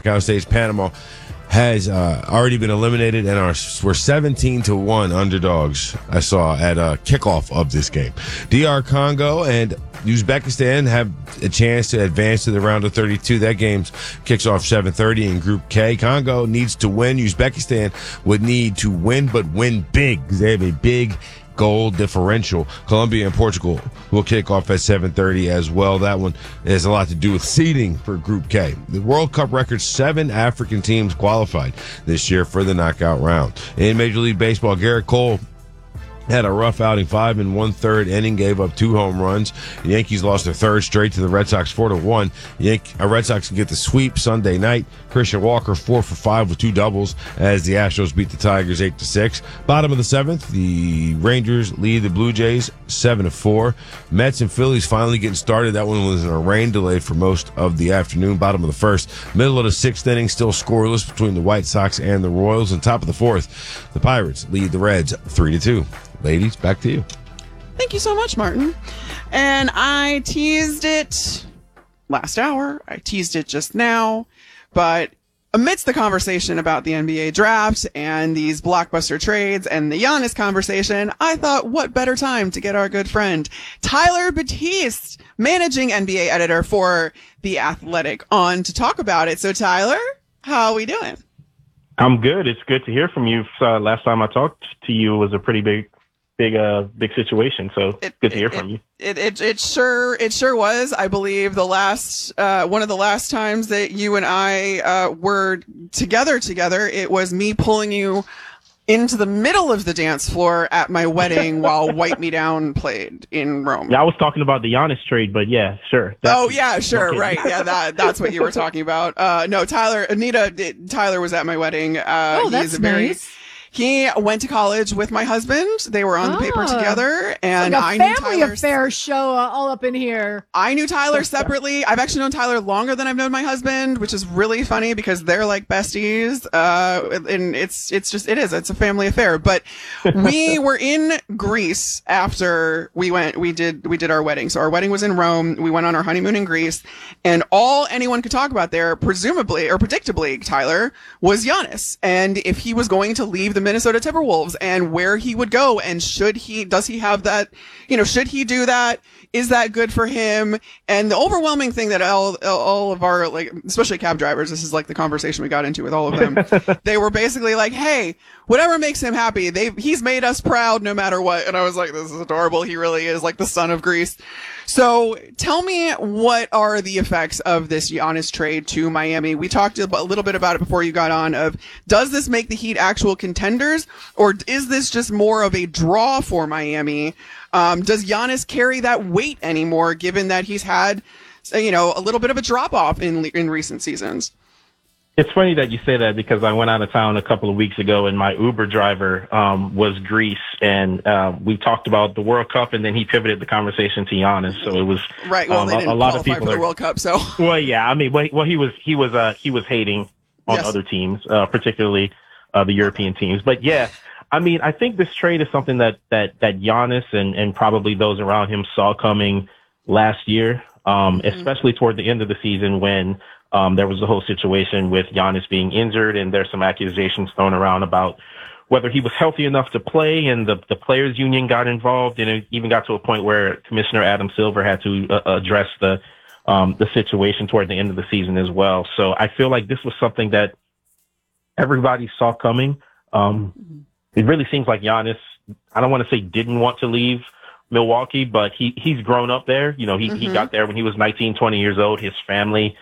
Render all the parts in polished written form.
knockout stage. Panama has already been eliminated and we're 17-1 underdogs. I saw at kickoff of this game. DR Congo and Uzbekistan have a chance to advance to the round of 32. That game kicks off 7:30 in Group K. Congo needs to win. Uzbekistan would need to win, but win big because they have a big goal differential. Colombia and Portugal will kick off at 7:30 as well. That one has a lot to do with seeding for Group K. The World Cup record, 7 African teams qualified this year for the knockout round. In Major League Baseball, Garrett Cole had a rough outing, 5 1/3 inning, gave up 2 home runs. The Yankees lost their third straight to the Red Sox 4-1. Red Sox can get the sweep Sunday night. Christian Walker 4 for 5 with 2 doubles as the Astros beat the Tigers 8-6. Bottom of the 7th, the Rangers lead the Blue Jays 7-4. Mets and Phillies finally getting started. That one was in a rain delay for most of the afternoon. Bottom of the 1st, middle of the 6th inning, still scoreless between the White Sox and the Royals. And top of the 4th, the Pirates lead the Reds 3-2. Ladies, back to you. Thank you so much, Martin. And I teased it last hour. I teased it just now. But amidst the conversation about the NBA draft and these blockbuster trades and the Giannis conversation, I thought, what better time to get our good friend Tyler Batiste, managing NBA editor for The Athletic, on to talk about it. So, Tyler, how are we doing? I'm good. It's good to hear from you. Last time I talked to you was a pretty big situation. So it's good to hear from you. It sure was. I believe the last one of the last times that you and I were together, it was me pulling you into the middle of the dance floor at my wedding while Wipe Me Down played in Rome. Yeah, I was talking about the Giannis trade, but yeah, sure. Sure. Okay. Right. Yeah, that's what you were talking about. No, Tyler was at my wedding. That's nice. He went to college with my husband. They were on the paper together, and I knew family affair show all up in here. I knew Tyler separately. I've actually known Tyler longer than I've known my husband, which is really funny because they're like besties. And it's a family affair. But we were in Greece after we did our wedding. So our wedding was in Rome. We went on our honeymoon in Greece, and all anyone could talk about there, presumably or predictably, Tyler, was Giannis, and if he was going to leave the Minnesota Timberwolves and where he would go, and does he have that, should he do that? Is that good for him? And the overwhelming thing that all of our, like, especially cab drivers, this is like the conversation we got into with all of them. They were basically like, hey, whatever makes him happy, he's made us proud no matter what. And I was like, this is adorable. He really is like the son of Greece. So tell me, what are the effects of this Giannis trade to Miami? We talked a little bit about it before you got on, of does this make the Heat actual contenders, or is this just more of a draw for Miami? Does Giannis carry that weight anymore, given that he's had, a little bit of a drop off in recent seasons? It's funny that you say that, because I went out of town a couple of weeks ago and my Uber driver was Greece, and we talked about the World Cup, and then he pivoted the conversation to Giannis. So it was right. Well, they didn't a lot of people for the World Cup. So well, yeah. I mean, he was hating on other teams, particularly the European teams. But yeah, I mean, I think this trade is something that Giannis and probably those around him saw coming last year, especially toward the end of the season when there was a whole situation with Giannis being injured, and there's some accusations thrown around about whether he was healthy enough to play, and the players union got involved, and it even got to a point where Commissioner Adam Silver had to address the situation toward the end of the season as well. So I feel like this was something that everybody saw coming. It really seems like Giannis, I don't want to say didn't want to leave Milwaukee, but he's grown up there. He got there when he was 19, 20 years old. His family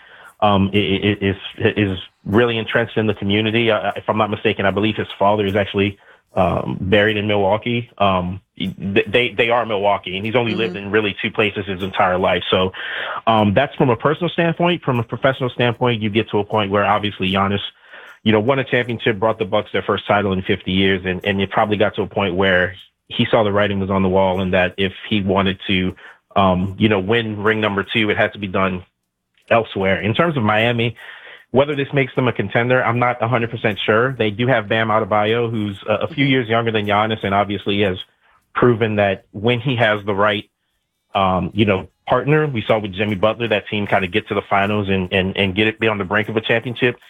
is really entrenched in the community. If I'm not mistaken, I believe his father is actually buried in Milwaukee. They are Milwaukee, and he's only lived in really 2 places his entire life. So that's from a personal standpoint. From a professional standpoint, you get to a point where obviously Giannis, won a championship, brought the Bucks their first title in 50 years, and it probably got to a point where he saw the writing was on the wall, and that if he wanted to, win ring number 2, it had to be done elsewhere. In terms of Miami, whether this makes them a contender, I'm not 100% sure. They do have Bam Adebayo, who's a few years younger than Giannis, and obviously has proven that when he has the right, partner, we saw with Jimmy Butler, that team kind of get to the finals and be on the brink of a championship.